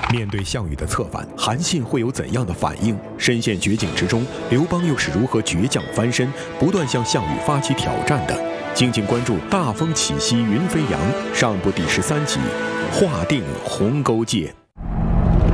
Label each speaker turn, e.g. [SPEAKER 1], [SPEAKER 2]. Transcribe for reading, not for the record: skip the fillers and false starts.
[SPEAKER 1] 面对项羽的策反，韩信会有怎样的反应？深陷绝境之中，刘邦又是如何倔强翻身，不断向项羽发起挑战的？敬请关注《大风起兮云飞扬》上部第13集，划定鸿沟界。